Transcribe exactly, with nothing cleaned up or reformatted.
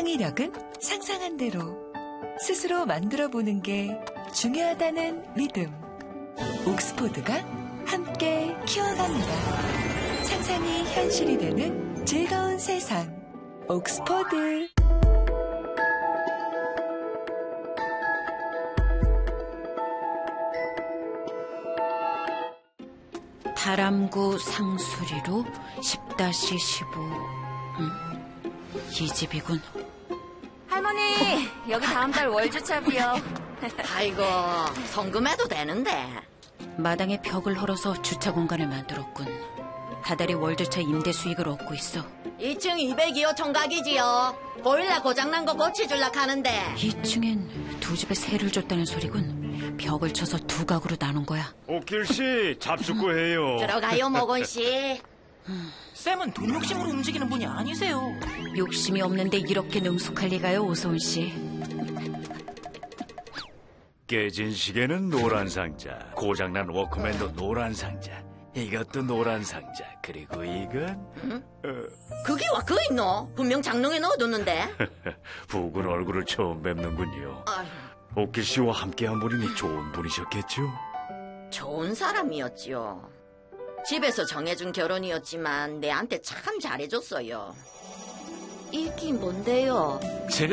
창의력은 상상한 대로 스스로 만들어보는 게 중요하다는 믿음. 옥스포드가 함께 키워갑니다. 상상이 현실이 되는 즐거운 세상. 옥스포드. 다람구 상수리로 십 십오. 음? 이 집이군. 할머니, 여기 다음 달 월주차비요. 아이고, 송금해도 되는데. 마당에 벽을 헐어서 주차 공간을 만들었군. 다달이 월주차 임대 수익을 얻고 있어. 이 층 이백이 호 총각이지요. 보일러 고장난 거 고쳐줄라 하는데. 이 층엔 두 집에 세를 줬다는 소리군. 벽을 쳐서 두 가구로 나눈 거야. 옥길씨, 잡숫고해요. 들어가요, 모건씨. 쌤은 돈 욕심으로 움직이는 분이 아니세요. 욕심이 없는데 이렇게 능숙할 리가요, 오소은 씨. 깨진 시계는 노란 상자, 고장난 워크맨도 노란 상자, 이것도 노란 상자, 그리고 이건 응? 어... 그게 와 그 있노? 분명 장롱에 넣어뒀는데. 부근 얼굴을 처음 뵙는군요. 아휴. 옥길씨와 함께한 분이니 좋은 분이셨겠죠? 좋은 사람이었지요. 집에서 정해준 결혼이었지만 내한테 참 잘해줬어요. 이게 뭔데요? 제가